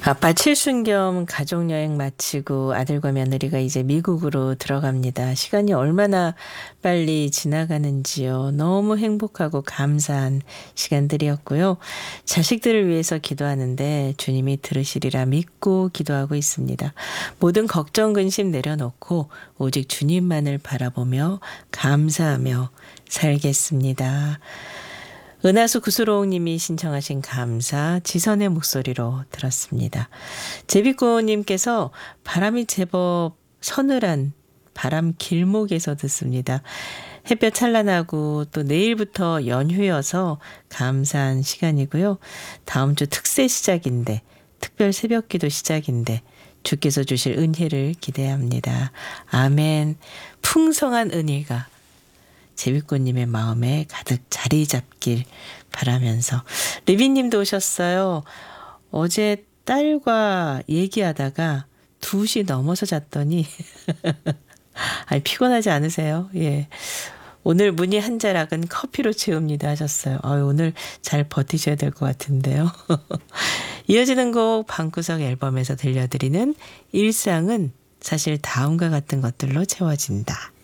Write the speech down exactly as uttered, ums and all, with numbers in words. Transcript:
아빠 칠순 겸 가족여행 마치고 아들과 며느리가 이제 미국으로 들어갑니다. 시간이 얼마나 빨리 지나가는지요. 너무 행복하고 감사한 시간들이었고요. 자식들을 위해서 기도하는데 주님이 들으시리라 믿고 기도하고 있습니다. 모든 걱정 근심 내려놓고 오직 주님만을 바라보며 감사하며 살겠습니다. 은하수 구수로우님이 신청하신 감사 지선의 목소리로 들었습니다. 제비꽃님께서 바람이 제법 서늘한 바람 길목에서 듣습니다. 햇볕 찬란하고 또 내일부터 연휴여서 감사한 시간이고요. 다음 주 특세 시작인데 특별 새벽기도 시작인데 주께서 주실 은혜를 기대합니다. 아멘. 풍성한 은혜가 제비꽃님의 마음에 가득 자리 잡길 바라면서 리비님도 오셨어요. 어제 딸과 얘기하다가 두 시 넘어서 잤더니 아니 피곤하지 않으세요? 예. 오늘 문이 한 자락은 커피로 채웁니다 하셨어요. 아유, 오늘 잘 버티셔야 될 것 같은데요. 이어지는 곡 방구석 앨범에서 들려드리는 일상은 사실 다음과 같은 것들로 채워진다.